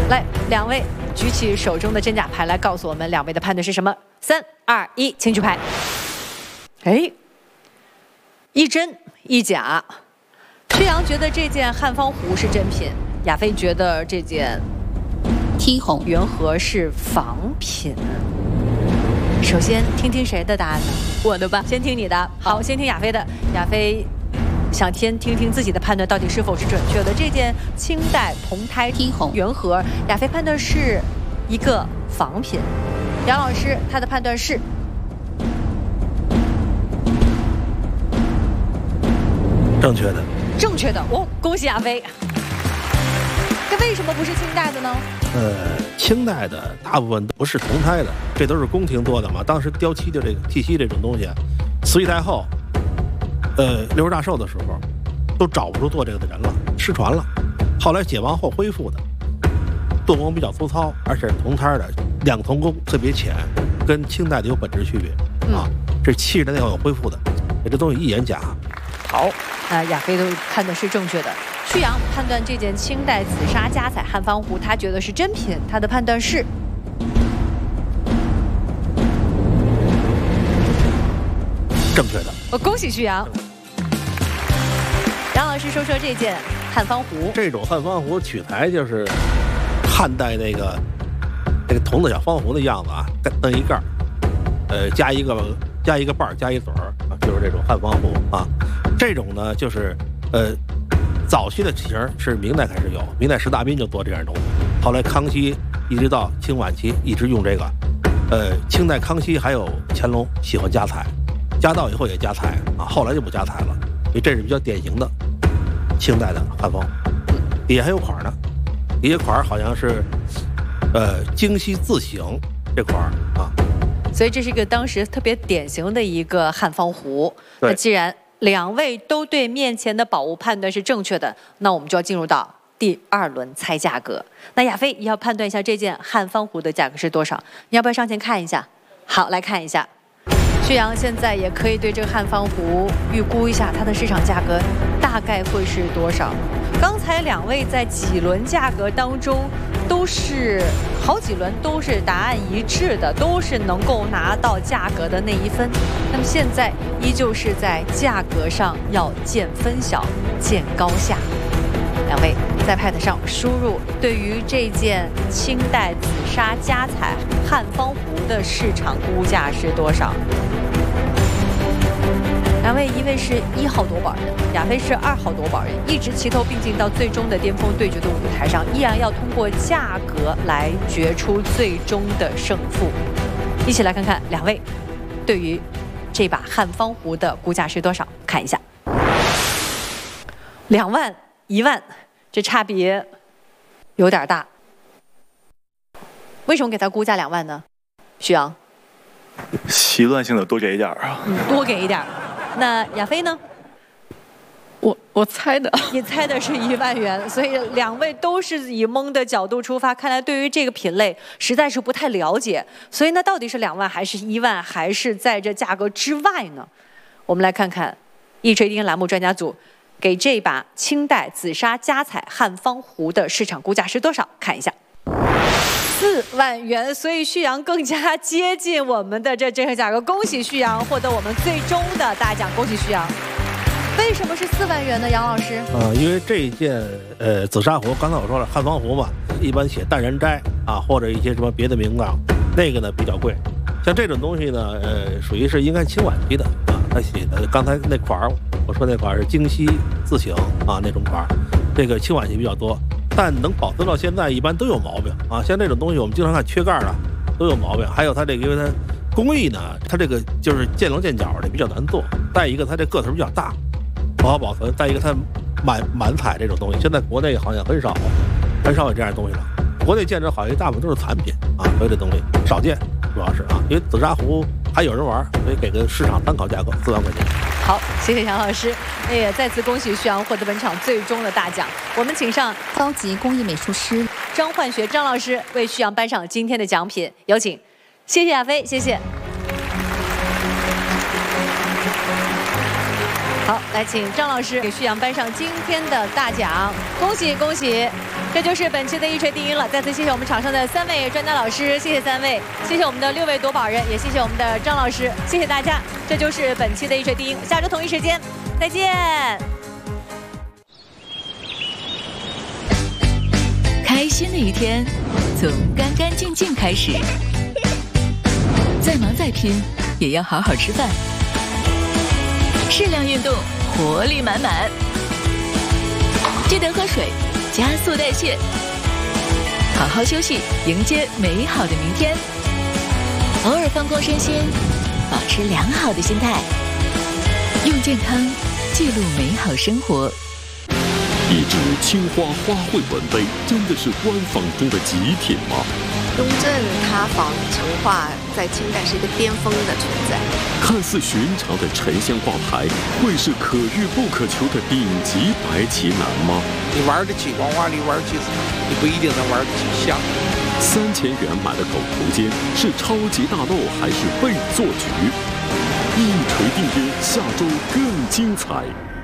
来，两位举起手中的真假牌来告诉我们两位的判断是什么。3、2、1，请举牌。哎，一真一假。薛洋觉得这件汉方壶是真品，亚飞觉得这件梯红圆盒是仿品。首先听听谁的答案呢？ 我的吧， 先听你的。好，先听亚飞的。亚飞想听听自己的判断到底是否是准确的。这件清代铜胎梯红圆盒，亚飞判断是一个仿品。杨老师他的判断是正确的。 正确的哦，恭喜亚飞。这为什么不是清代的呢？ 清代的大部分都不是铜胎的，这都是宫廷做的嘛。当时雕漆就这个剃漆这种东西，慈禧太后，六十大寿的时候，都找不出做这个的人了，失传了。后来解放后恢复的，做工比较粗糙，而且是铜胎的，两层工特别浅，跟清代的有本质区别啊。这70年代后恢复的，这东西一眼假。 好，亚飞都判断是正确的。旭阳判断这件清代紫砂加彩汉方壶，他觉得是真品，他的判断是正确的。 恭喜旭阳。杨老师说说这件汉方壶。 这种汉方壶取材就是汉代那个铜的小方壶的样子啊，蹬一盖儿，加一个把儿，加一嘴儿啊，就是这种汉方壶啊。这种呢，就是早期的型是明代开始有，明代石大彬就做这样东西，后来康熙一直到清晚期一直用这个，清代康熙还有乾隆喜欢加彩，加到以后也加彩啊，后来就不加彩了，因为这是比较典型的清代的汉方，底下还有款呢，底下款好像是京西自省这款啊， 所以这是一个当时特别典型的一个汉方壶。那既然两位都对面前的宝物判断是正确的，那我们就要进入到第2轮猜价格。那亚飞也要判断一下这件汉方壶的价格是多少，你要不要上前看一下？好，来看一下。旭阳现在也可以对这个汉方壶预估一下它的市场价格大概会是多少。刚才两位在几轮价格当中都是好几轮都是答案一致的，都是能够拿到价格的那一分。那么现在依旧是在价格上要见分晓、见高下。两位在 pad 上输入对于这件清代紫砂加彩汉方壶的市场估价是多少？两位，一位是1号夺宝人，亚飞是2号夺宝人，一直齐头并进到最终的巅峰对决的舞台上，依然要通过价格来决出最终的胜负。一起来看看两位对于这把汉方壶的估价是多少？看一下，2万、1万，这差别有点大。为什么给他估价2万呢？徐阳， 习惯性的多给一点啊， 多给一点。那亚飞呢？ 我猜的， 你猜的是1万元，所以两位都是以蒙的角度出发，看来对于这个品类实在是不太了解，所以呢，到底是2万还是1万，还是在这价格之外呢？我们来看看易trading栏目专家组给这把清代紫砂加彩汉方壶的市场估价是多少？看一下。4万元，所以旭阳更加接近我们的这真实价格。恭喜旭阳获得我们最终的大奖，恭喜旭阳。为什么是4万元呢？杨老师？ 因为这一件紫砂壶，刚才我说了汉方壶嘛，一般写淡人斋啊，或者一些什么别的名档，那个呢比较贵。像这种东西呢，属于是应该清晚期的啊，他写的刚才那款我说那款是京西自省啊那种款，这个清晚期比较多。但能保存到现在，一般都有毛病啊。像这种东西，我们经常看缺盖的，都有毛病。还有它这个，因为它工艺呢，它这个就是见棱见角的，比较难做。再一个，它这个头比较大，不好保存。再一个，它满彩这种东西，现在国内好像很少有这样的东西了。国内见着好像大部分都是残品啊，所以这东西少见，主要是啊，因为紫砂壶还有人玩，所以给个市场参考价格4万块钱。 好，谢谢杨老师，也再次恭喜旭阳获得本场最终的大奖。我们请上高级工艺美术师张焕学张老师为旭阳颁上今天的奖品，有请。谢谢亚飞，谢谢。好，来请张老师给旭阳颁上今天的大奖，恭喜恭喜！ 这就是本期的一锤定音了。再次谢谢我们场上的3位专家老师，谢谢3位，谢谢我们的6位夺宝人，也谢谢我们的张老师，谢谢大家。这就是本期的一锤定音，下周同一时间再见。 开心的一天从干干净净开始，再忙再拼也要好好吃饭，适量运动，活力满满。记得喝水，加速代谢，好好休息，迎接美好的明天。偶尔放空身心，保持良好的心态，用健康记录美好生活。 一只青花花卉文杯真的是官方中的极品吗？ 雍正塌房成画在清代是一个巅峰的存在。 看似寻常的沉香挂牌，会是可遇不可求的顶级白棋男吗？ 你玩得起光华绿，玩棋子，你不一定能玩得起香。 3000元买的狗头尖是超级大漏还是被做局？一锤定音，下周更精彩。